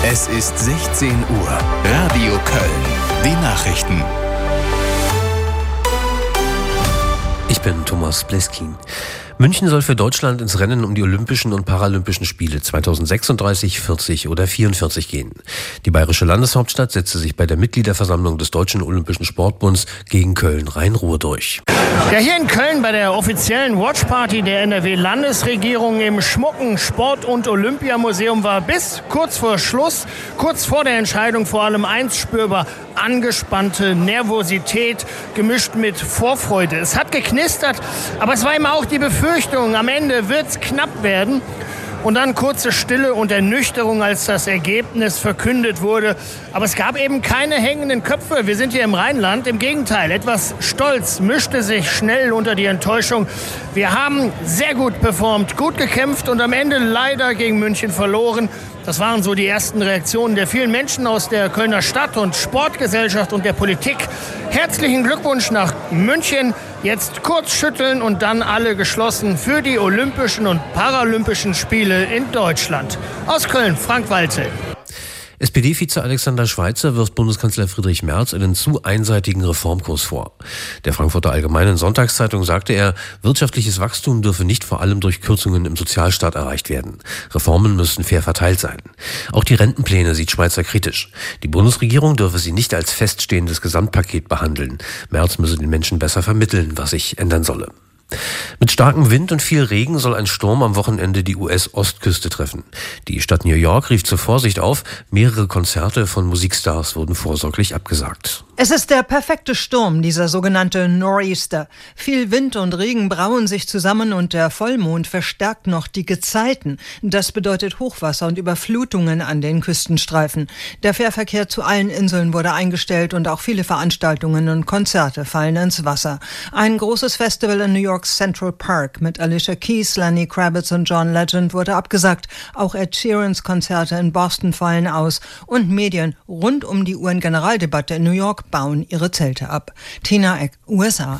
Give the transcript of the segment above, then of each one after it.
Es ist 16 Uhr. Radio Köln. Die Nachrichten. Ich bin Thomas Bleskin. München soll für Deutschland ins Rennen um die Olympischen und Paralympischen Spiele 2036, 40 oder 44 gehen. Die bayerische Landeshauptstadt setzte sich bei der Mitgliederversammlung des Deutschen Olympischen Sportbunds gegen Köln-Rhein-Ruhr durch. Ja, hier in Köln bei der offiziellen Watchparty der NRW-Landesregierung im schmucken Sport- und Olympiamuseum war bis kurz vor Schluss, kurz vor der Entscheidung vor allem eins spürbar: angespannte Nervosität gemischt mit Vorfreude. Es hat geknistert, aber es war immer auch die Befürchtung, am Ende wird's knapp werden. Und dann kurze Stille und Ernüchterung, als das Ergebnis verkündet wurde. Aber es gab eben keine hängenden Köpfe. Wir sind hier im Rheinland. Im Gegenteil, etwas Stolz mischte sich schnell unter die Enttäuschung. Wir haben sehr gut performt, gut gekämpft und am Ende leider gegen München verloren. Das waren so die ersten Reaktionen der vielen Menschen aus der Kölner Stadt- und Sportgesellschaft und der Politik. Herzlichen Glückwunsch nach München. Jetzt kurz schütteln und dann alle geschlossen für die Olympischen und Paralympischen Spiele in Deutschland. Aus Köln, Frank Walzel. SPD-Vize Alexander Schweitzer wirft Bundeskanzler Friedrich Merz einen zu einseitigen Reformkurs vor. Der Frankfurter Allgemeinen Sonntagszeitung sagte er, wirtschaftliches Wachstum dürfe nicht vor allem durch Kürzungen im Sozialstaat erreicht werden. Reformen müssten fair verteilt sein. Auch die Rentenpläne sieht Schweitzer kritisch. Die Bundesregierung dürfe sie nicht als feststehendes Gesamtpaket behandeln. Merz müsse den Menschen besser vermitteln, was sich ändern solle. Mit starkem Wind und viel Regen soll ein Sturm am Wochenende die US-Ostküste treffen. Die Stadt New York rief zur Vorsicht auf, mehrere Konzerte von Musikstars wurden vorsorglich abgesagt. Es ist der perfekte Sturm, dieser sogenannte Nor'easter. Viel Wind und Regen brauen sich zusammen und der Vollmond verstärkt noch die Gezeiten. Das bedeutet Hochwasser und Überflutungen an den Küstenstreifen. Der Fährverkehr zu allen Inseln wurde eingestellt und auch viele Veranstaltungen und Konzerte fallen ins Wasser. Ein großes Festival in New Yorks Central Park mit Alicia Keys, Lenny Kravitz und John Legend wurde abgesagt. Auch Ed Sheerans Konzerte in Boston fallen aus und Medien rund um die UN-Generaldebatte in New York bauen ihre Zelte ab. Tina Eck, USA.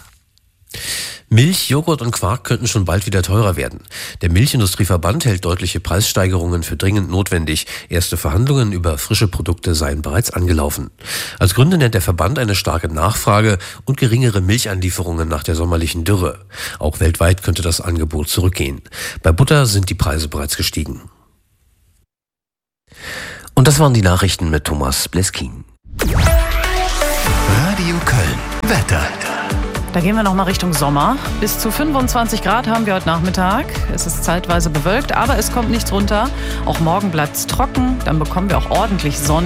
Milch, Joghurt und Quark könnten schon bald wieder teurer werden. Der Milchindustrieverband hält deutliche Preissteigerungen für dringend notwendig. Erste Verhandlungen über frische Produkte seien bereits angelaufen. Als Gründe nennt der Verband eine starke Nachfrage und geringere Milchanlieferungen nach der sommerlichen Dürre. Auch weltweit könnte das Angebot zurückgehen. Bei Butter sind die Preise bereits gestiegen. Und das waren die Nachrichten mit Thomas Bleskin. Radio Köln. Wetter. Da gehen wir noch mal Richtung Sommer. Bis zu 25 Grad haben wir heute Nachmittag. Es ist zeitweise bewölkt, aber es kommt nichts runter. Auch morgen bleibt es trocken. Dann bekommen wir auch ordentlich Sonne.